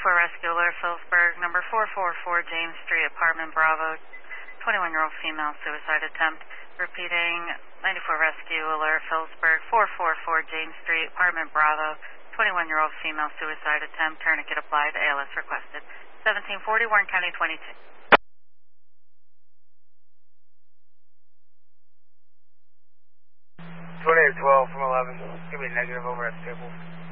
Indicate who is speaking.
Speaker 1: 94 Rescue Alert, Phillipsburg, number 444 James Street, apartment Bravo, 21-year-old female suicide attempt. Repeating, 94 Rescue Alert, Phillipsburg, 444 James Street, apartment Bravo, 21-year-old female suicide attempt. Tourniquet applied, ALS requested. 1740 Warren County 22.
Speaker 2: 2812 from 11. Give me a negative over at the table.